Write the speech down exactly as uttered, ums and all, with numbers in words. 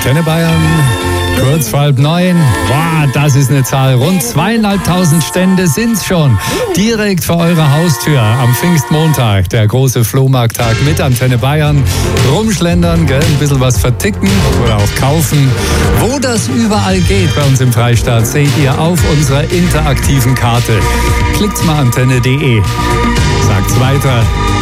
Antenne Bayern, kurz vor halb neun. Boah, das ist eine Zahl. Rund zweieinhalbtausend Stände sind's schon. Direkt vor eurer Haustür am Pfingstmontag. Der große Flohmarkttag mit Antenne Bayern. Rumschlendern, gell? Ein bisschen was verticken oder auch kaufen. Wo das überall geht bei uns im Freistaat, seht ihr auf unserer interaktiven Karte. Klickt's mal antenne punkt de. Sagt's weiter.